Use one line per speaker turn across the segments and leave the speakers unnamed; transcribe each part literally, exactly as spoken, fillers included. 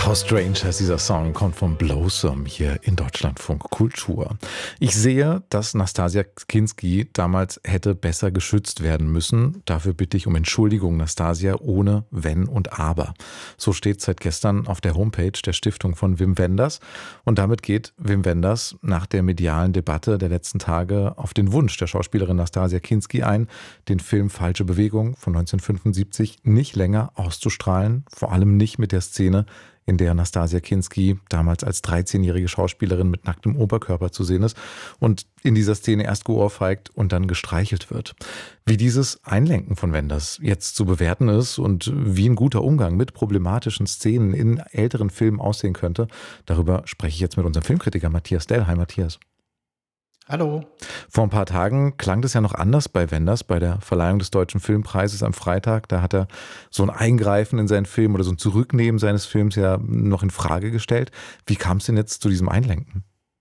How Strange heißt dieser Song, kommt von Blossom hier in Deutschlandfunk Kultur. Ich sehe, dass Nastassja Kinski damals hätte besser geschützt werden müssen. Dafür bitte ich um Entschuldigung, Nastassja, ohne Wenn und Aber. So steht seit gestern auf der Homepage der Stiftung von Wim Wenders. Und damit geht Wim Wenders nach der medialen Debatte der letzten Tage auf den Wunsch der Schauspielerin Nastassja Kinski ein, den Film Falsche Bewegung von neunzehnhundertfünfundsiebzig nicht länger auszustrahlen, vor allem nicht mit der Szene, in der Nastassja Kinski damals als dreizehnjährige Schauspielerin mit nacktem Oberkörper zu sehen ist und in dieser Szene erst geohrfeigt und dann gestreichelt wird. Wie dieses Einlenken von Wenders jetzt zu bewerten ist und wie ein guter Umgang mit problematischen Szenen in älteren Filmen aussehen könnte, darüber spreche ich jetzt mit unserem Filmkritiker Matthias Dell. Hi Matthias.
Hallo.
Vor ein paar Tagen klang das ja noch anders bei Wenders, bei der Verleihung des Deutschen Filmpreises am Freitag. Da hat er so ein Eingreifen in seinen Film oder so ein Zurücknehmen seines Films ja noch in Frage gestellt. Wie kam es denn jetzt zu diesem Einlenken?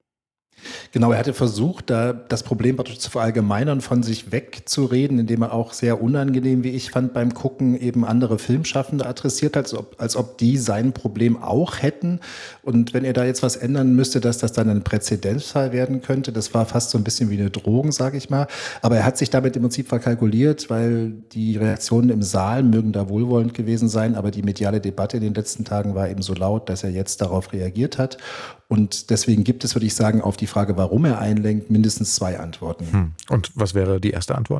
Genau, er hatte versucht, da das Problem praktisch zu verallgemeinern, von sich wegzureden, indem er auch sehr unangenehm, wie ich fand, beim Gucken eben andere Filmschaffende adressiert, als ob, als ob die sein Problem auch hätten. Und wenn er da jetzt was ändern müsste, dass das dann ein Präzedenzfall werden könnte, das war fast so ein bisschen wie eine Drohung, sage ich mal. Aber er hat sich damit im Prinzip verkalkuliert, weil die Reaktionen im Saal mögen da wohlwollend gewesen sein, aber die mediale Debatte in den letzten Tagen war eben so laut, dass er jetzt darauf reagiert hat. Und deswegen gibt es, würde ich sagen, auf die Frage, warum er einlenkt, mindestens zwei Antworten.
Hm. Und was wäre die erste Antwort?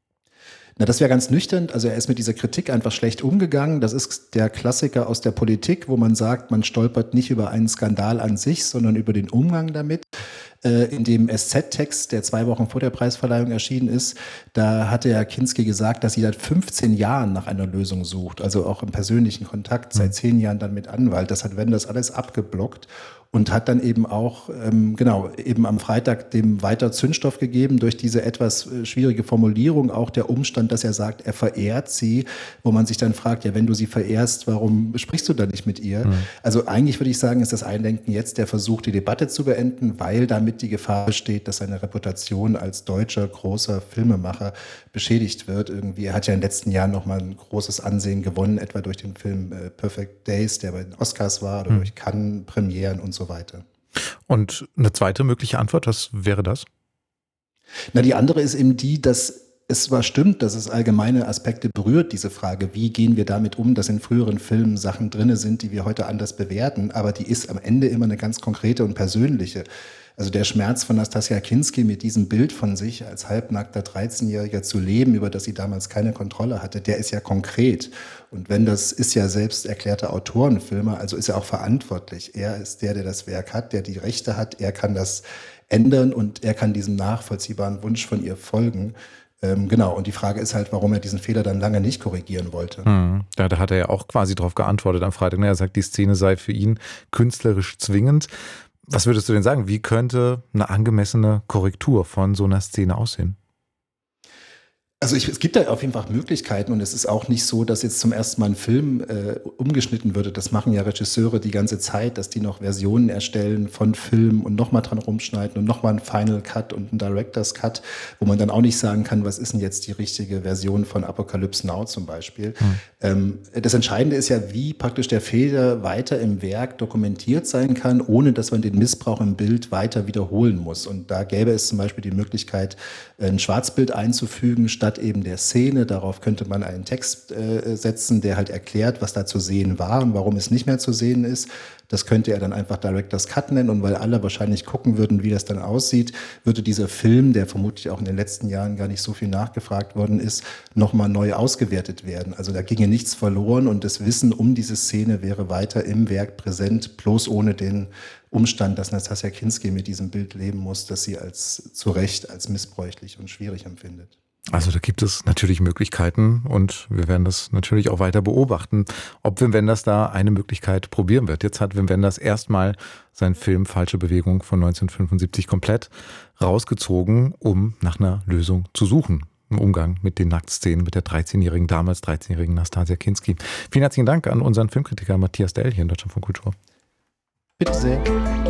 Na, das wäre ganz nüchtern. Also er ist mit dieser Kritik einfach schlecht umgegangen. Das ist der Klassiker aus der Politik, wo man sagt, man stolpert nicht über einen Skandal an sich, sondern über den Umgang damit. In dem S Z-Text, der zwei Wochen vor der Preisverleihung erschienen ist, da hatte Herr Kinski gesagt, dass sie seit fünfzehn Jahren nach einer Lösung sucht, also auch im persönlichen Kontakt, seit zehn Jahren dann mit Anwalt. Das hat Wenders alles abgeblockt und hat dann eben auch, ähm, genau, eben am Freitag dem weiter Zündstoff gegeben durch diese etwas schwierige Formulierung, auch der Umstand, dass er sagt, er verehrt sie, wo man sich dann fragt, ja, wenn du sie verehrst, warum sprichst du dann nicht mit ihr? Mhm. Also eigentlich würde ich sagen, ist das Einlenken jetzt der Versuch, die Debatte zu beenden, weil damit die Gefahr besteht, dass seine Reputation als deutscher großer Filmemacher beschädigt wird. Irgendwie, er hat ja in den letzten Jahren nochmal ein großes Ansehen gewonnen, etwa durch den Film äh, Perfect Days, der bei den Oscars war, oder hm. durch Cannes-Premieren und so weiter.
Und eine zweite mögliche Antwort, was wäre das?
Na, die andere ist eben die, dass es zwar stimmt, dass es allgemeine Aspekte berührt, diese Frage, wie gehen wir damit um, dass in früheren Filmen Sachen drin sind, die wir heute anders bewerten, aber die ist am Ende immer eine ganz konkrete und persönliche. Also der Schmerz von Nastassja Kinski, mit diesem Bild von sich als halbnackter dreizehnjähriger zu leben, über das sie damals keine Kontrolle hatte, der ist ja konkret. Und wenn das ist ja selbst erklärter Autorenfilmer, also ist er auch verantwortlich. Er ist der, der das Werk hat, der die Rechte hat, er kann das ändern und er kann diesem nachvollziehbaren Wunsch von ihr folgen. Ähm, genau, und die Frage ist halt, warum er diesen Fehler dann lange nicht korrigieren wollte.
Hm. Da, da hat er ja auch quasi drauf geantwortet am Freitag. Er sagt, die Szene sei für ihn künstlerisch zwingend. Was würdest du denn sagen? Wie könnte eine angemessene Korrektur von so einer Szene aussehen?
Also ich, es gibt da auf jeden Fall Möglichkeiten und es ist auch nicht so, dass jetzt zum ersten Mal ein Film äh, umgeschnitten würde. Das machen ja Regisseure die ganze Zeit, dass die noch Versionen erstellen von Filmen und nochmal dran rumschneiden und nochmal einen Final Cut und einen Director's Cut, wo man dann auch nicht sagen kann, was ist denn jetzt die richtige Version von Apocalypse Now zum Beispiel. Hm. Ähm, das Entscheidende ist ja, wie praktisch der Fehler weiter im Werk dokumentiert sein kann, ohne dass man den Missbrauch im Bild weiter wiederholen muss. Und da gäbe es zum Beispiel die Möglichkeit, ein Schwarzbild einzufügen, statt eben der Szene. Darauf könnte man einen Text äh, setzen, der halt erklärt, was da zu sehen war und warum es nicht mehr zu sehen ist. Das könnte er dann einfach Director's Cut nennen und weil alle wahrscheinlich gucken würden, wie das dann aussieht, würde dieser Film, der vermutlich auch in den letzten Jahren gar nicht so viel nachgefragt worden ist, nochmal neu ausgewertet werden. Also da ginge nichts verloren und das Wissen um diese Szene wäre weiter im Werk präsent, bloß ohne den Umstand, dass Nastassja Kinski mit diesem Bild leben muss, das sie als zu Recht als missbräuchlich und schwierig empfindet.
Also da gibt es natürlich Möglichkeiten und wir werden das natürlich auch weiter beobachten, ob Wim Wenders da eine Möglichkeit probieren wird. Jetzt hat Wim Wenders erstmal seinen Film Falsche Bewegung von neunzehnhundertfünfundsiebzig komplett rausgezogen, um nach einer Lösung zu suchen. Im Umgang mit den Nacktszenen mit der dreizehnjährigen, damals dreizehnjährigen Nastassja Kinski. Vielen herzlichen Dank an unseren Filmkritiker Matthias Dell hier in Deutschlandfunk Kultur.
Bitte sehr.